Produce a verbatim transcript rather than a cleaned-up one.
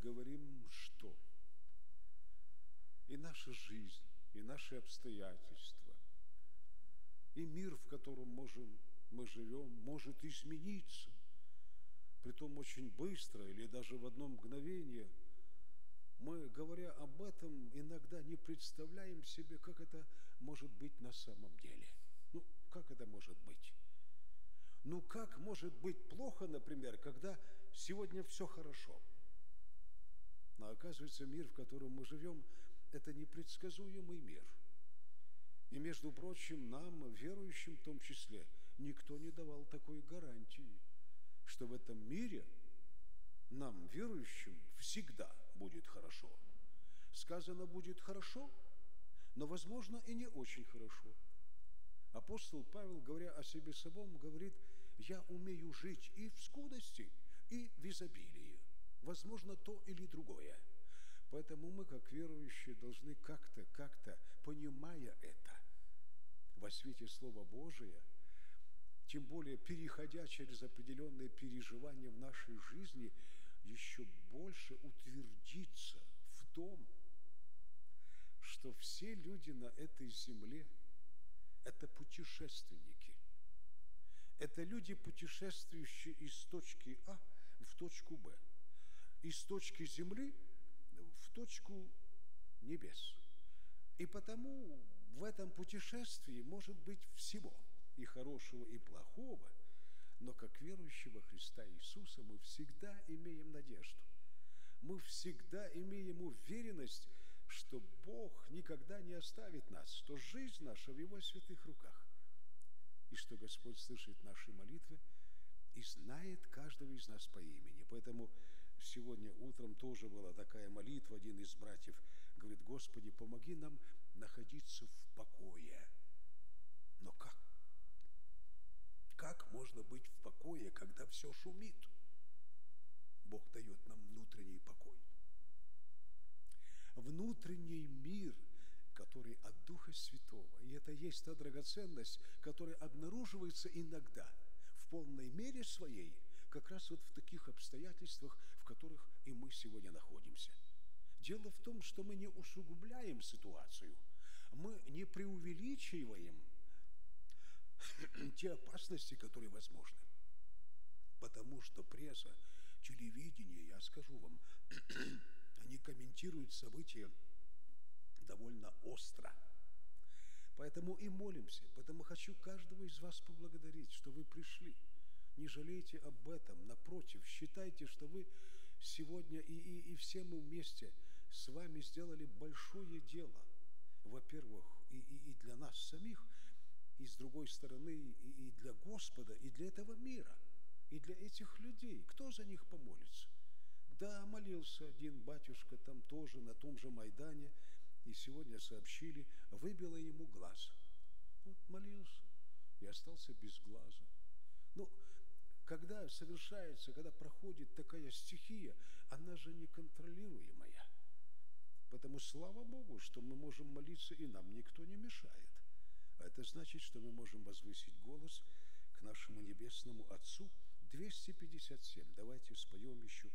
говорим, что и наша жизнь, и наши обстоятельства, и мир, в котором можем, мы живем, может измениться, притом очень быстро или даже в одно мгновение. Мы, говоря об этом, иногда не представляем себе, как это может быть на самом деле. Ну, как это может быть? Ну, как может быть плохо, например, когда сегодня все хорошо? Но оказывается, мир, в котором мы живем, это непредсказуемый мир. И, между прочим, нам, верующим в том числе, никто не давал такой гарантии, что в этом мире нам, верующим, всегда будет хорошо. Сказано, будет хорошо, но, возможно, и не очень хорошо. Апостол Павел, говоря о себе самом, говорит: я умею жить и в скудости, и в изобилии. Возможно, то или другое. Поэтому мы, как верующие, должны как-то, как-то, понимая это, во свете Слова Божия, тем более переходя через определенные переживания в нашей жизни, еще больше утвердиться в том, что все люди на этой земле – это путешественники. Это люди, путешествующие из точки А в точку Б, из точки земли в точку небес. И потому в этом путешествии может быть всего, и хорошего, и плохого, но как верующие во Христа Иисуса мы всегда имеем надежду. Мы всегда имеем уверенность, что Бог никогда не оставит нас, что жизнь наша в Его святых руках, и что Господь слышит наши молитвы и знает каждого из нас по имени. Поэтому сегодня утром тоже была такая молитва, один из братьев говорит: Господи, помоги нам находиться в покое. Но как? Как можно быть в покое, когда все шумит? Бог дает нам внутренний покой. Внутренний мир, который от Духа Святого. И это есть та драгоценность, которая обнаруживается иногда в полной мере своей, как раз вот в таких обстоятельствах, в которых и мы сегодня находимся. Дело в том, что мы не усугубляем ситуацию, мы не преувеличиваем те опасности, которые возможны. Потому что пресса, телевидение, я скажу вам, они комментируют события довольно остро. Поэтому и молимся. Поэтому хочу каждого из вас поблагодарить, что вы пришли. Не жалейте об этом. Напротив, считайте, что вы сегодня и, и, и все мы вместе с вами сделали большое дело. Во-первых, и, и, и для нас самих, и с другой стороны, и, и для Господа, и для этого мира, и для этих людей. Кто за них помолится? Да, молился один батюшка там тоже, на том же Майдане, и сегодня сообщили, выбило ему глаз. Вот молился и остался без глаза. Ну, когда совершается, когда проходит такая стихия, она же неконтролируемая. Потому слава Богу, что мы можем молиться, и нам никто не мешает. А это значит, что мы можем возвысить голос к нашему Небесному Отцу. двести пятьдесят семь. Давайте споем еще.